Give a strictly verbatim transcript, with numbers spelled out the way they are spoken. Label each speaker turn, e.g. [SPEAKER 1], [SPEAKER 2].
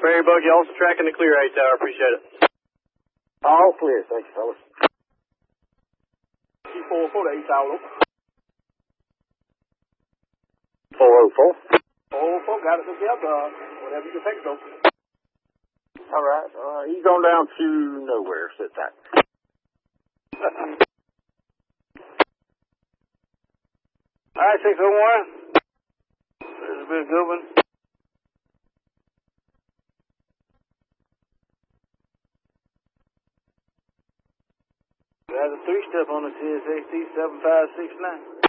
[SPEAKER 1] Prairie Bug, you also tracking the clear eight tower. Appreciate it.
[SPEAKER 2] All clear. Thank you, fellas.
[SPEAKER 1] C four four to eight tower.
[SPEAKER 2] four oh four.
[SPEAKER 1] four oh four, got it together. Uh, whatever you can take, though.
[SPEAKER 2] All right. Uh, he's on down to nowhere. Sit tight.
[SPEAKER 1] All right, six oh one. This has been a good one. Got a three-step on the T S X T seven five six nine.